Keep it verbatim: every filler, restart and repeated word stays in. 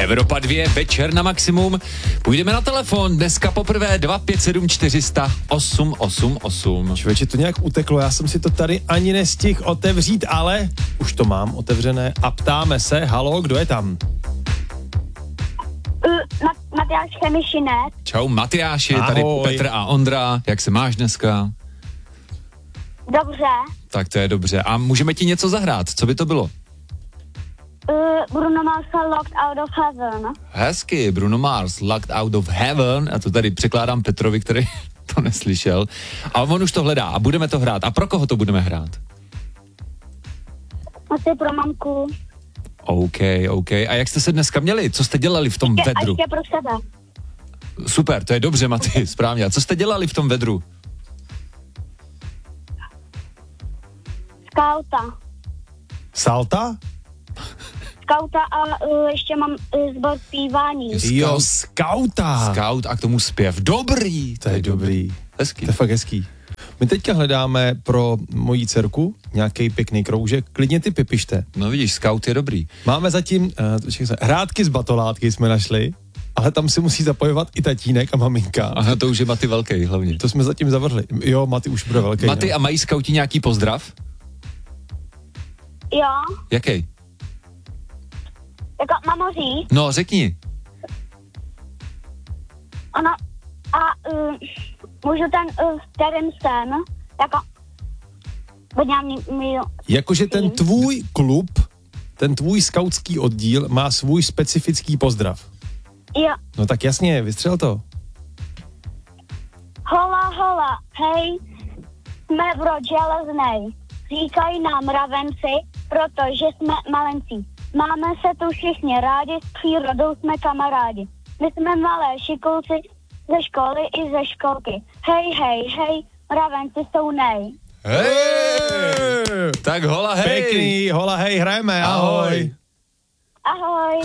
Evropa dva, večer na maximum. Půjdeme na telefon, dneska poprvé dva pět sedm čtyři sta osm osm osm. Člověče, to nějak uteklo, já jsem si to tady ani nestihl otevřít, ale už to mám otevřené a ptáme se, halo, kdo je tam? Uh, Ma- Matyáš Chemišinec. Čau Matyáši, tady Ahoj. Petr a Ondra, jak se máš dneska? Dobře. Tak to je dobře. A můžeme ti něco zahrát, co by to bylo? Uh, Bruno Mars Locked Out of Heaven. Hezky, Bruno Mars, Locked Out of Heaven, a to tady překládám Petrovi, který to neslyšel. A on už to hledá a budeme to hrát. A pro koho to budeme hrát? Asi pro mamku. OK, OK. A jak jste se dneska měli? Co jste dělali v tom Je, vedru? a ještě pro sebe. Super, to je dobře, Maty, správně. A co jste dělali v tom vedru? Skauta. Salta? Skauta a uh, ještě mám uh, sbor zpívání. Scout. Jo, skauta. Scout a k tomu zpěv. Dobrý. To je dobrý. Hezký. To je fakt hezký. My teďka hledáme pro moji dcerku nějaký pěkný kroužek. Klidně ty pište. No vidíš, Scout je dobrý. Máme zatím uh, se, hrátky z batolátky jsme našli, ale tam si musí zapojovat i tatínek a maminka. Aha, to už je Maty velký hlavně. To jsme zatím zavrhli. Jo, Maty už bude velký. Maty, no. a mají skauti nějaký pozdrav? Jo. Jaký? Jako mám říct. No, řekni. Ono. A uh, můžu ten, uh, kterým jsem. Jako. Budňám mi. Jakože ten tvůj klub, ten tvůj skautský oddíl má svůj specifický pozdrav. Jo. No tak jasně, vystřel to. Hola, hola, hej, jsme v rod železnej. Říkají nám mravenci, protože jsme malenci. Máme se tu všichni rádi, s přírodou jsme kamarádi. My jsme malé šikulci ze školy i ze školky. Hej, hej, hej, mravenci jsou nej. Hej! Tak hola, hej! Pěkný, hola, hej, hrajeme, ahoj. Ahoj. Ahoj.